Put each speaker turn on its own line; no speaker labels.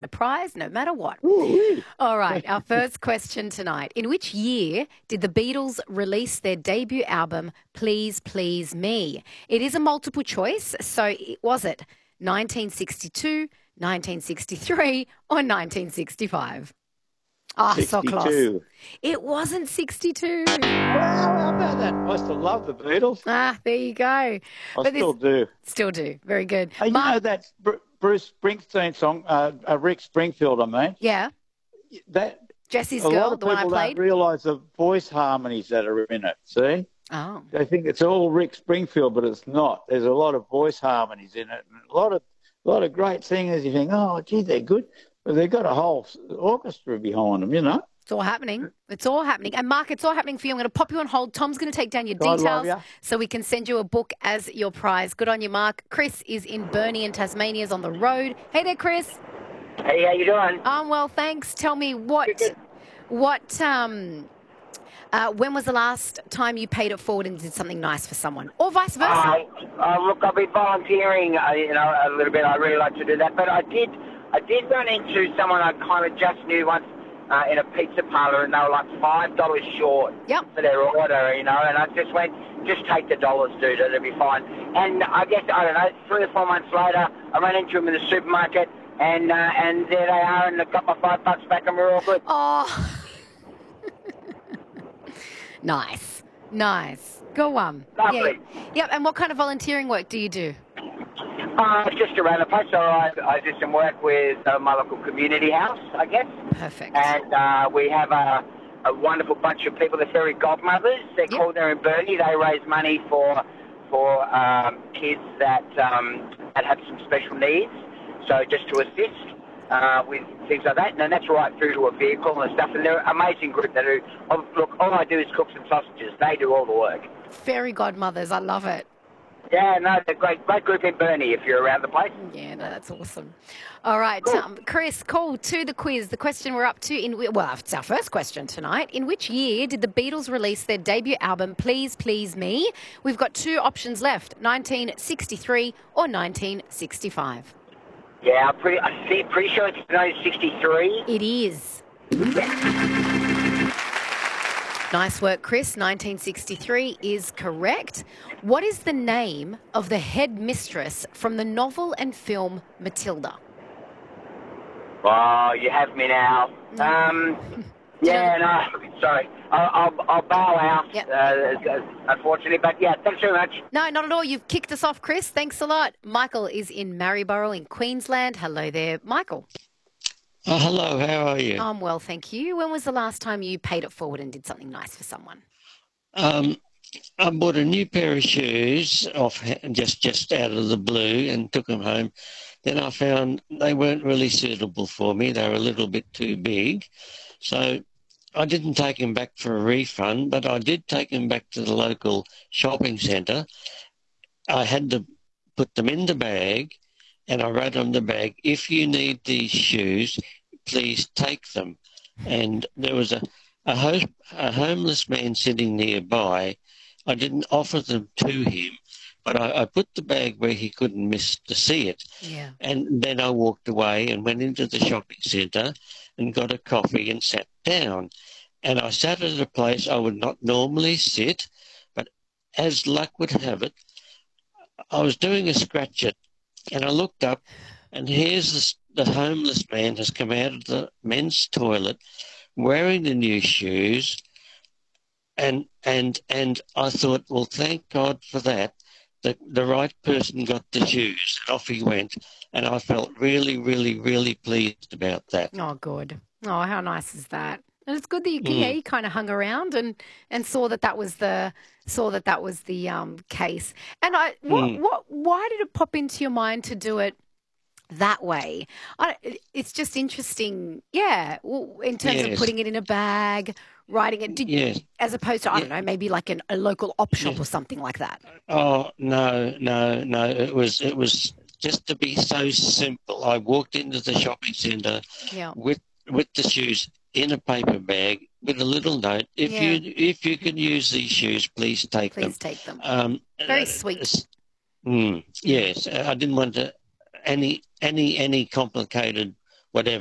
prize no matter what.
Ooh.
All right, our first question tonight. In which year did the Beatles release their debut album, Please Please Me? It is a multiple choice, so was it 1962, 1963 or 1965? Ah, so close.
62.
It wasn't 62.
Wow, how about that? I used to love the Beatles.
Ah, there you go.
I
But
still do.
still do. Very good.
You
Mark,
know that Bruce Springsteen song, Rick Springfield, I mean?
yeah,
That
Jesse's
a lot
Girl,
of
the one I
people don't
played.
realise the voice harmonies that are in it, see?
Oh,
They think it's all Rick Springfield, but it's not. There's a lot of voice harmonies in it, and a lot of great singers. You think, oh, gee, they're good, but they've got a whole orchestra behind them, you know.
it's all happening. It's all happening. And Mark, it's all happening for you. I'm going to pop you on hold. Tom's going to take down your
God love
details
ya.
so we can send you a book as your prize. Good on you, Mark. Chris is in Burnie in Tasmania, is on the road. Hey there, Chris.
Hey, how you doing?
I'm well, thanks. Tell me when was the last time you paid it forward and did something nice for someone, or vice versa?
Look, I've been volunteering, a little bit. I really like to do that, but I did run into someone I kind of just knew once in a pizza parlour, and they were like $5 short for their order, and I just went, just take the dollars, dude, it'll be fine. And I guess, I don't know, 3 or 4 months later, I ran into them in the supermarket, and there they are, and I got my $5 back, and we're all good.
Oh, nice. Go on.
Lovely.
Yeah. Yep. And what kind of volunteering work do you do?
Just around the place. So I do some work with my local community house, I guess.
Perfect.
And we have a wonderful bunch of people. They're fairy godmothers. They're called there in Burnie. They raise money for kids that have some special needs. So just to assist with things like that. And that's right through to a vehicle and stuff. And they're an amazing group that do. Look, all I do is cook some sausages. They do all the work.
Fairy godmothers. I love it.
Yeah, no, they're great group in Burnie if you're around the place.
Yeah, no, that's awesome. All right,
Cool.
Chris, call to the quiz. The question we're up to it's our first question tonight. In which year did the Beatles release their debut album, Please Please Me? We've got 2 options left, 1963 or 1965.
Yeah, pretty sure it's 1963.
It is. Nice work, Chris. 1963 is correct. What is the name of the head mistress from the novel and film Matilda?
Oh, you have me now. Yeah, no, sorry. I'll bow out, unfortunately. But, yeah, thanks very much.
No, not at all. You've kicked us off, Chris. Thanks a lot. Michael is in Maryborough in Queensland. Hello there, Michael.
Oh, hello, how are you?
I'm well, thank you. When was the last time you paid it forward and did something nice for someone?
I bought a new pair of shoes off just out of the blue and took them home. Then I found they weren't really suitable for me. They were a little bit too big. So I didn't take them back for a refund, but I did take them back to the local shopping centre. I had to put them in the bag, and I wrote on the bag, if you need these shoes, please take them. And there was a homeless man sitting nearby. I didn't offer them to him, but I put the bag where he couldn't miss to see it.
Yeah.
And then I walked away and went into the shopping centre and got a coffee and sat down. And I sat at a place I would not normally sit, but as luck would have it, I was doing a scratch it, and I looked up, and here's the homeless man has come out of the men's toilet wearing the new shoes, and I thought, well, thank God for that. The right person got the shoes, and off he went, and I felt really, really, really pleased about that.
Oh, good. Oh, how nice is that? And it's good that you kind of hung around and saw that was the case. And why did it pop into your mind to do it that way? It's just interesting, in terms of putting it in a bag, writing it, as opposed to, I don't know, maybe like a local op shop or something like that.
Oh, no. It was just to be so simple. I walked into the shopping centre with the shoes in a paper bag with a little note. If you can use these shoes, please take them.
Please take them. Very sweet.
Yes, I didn't want any complicated whatever.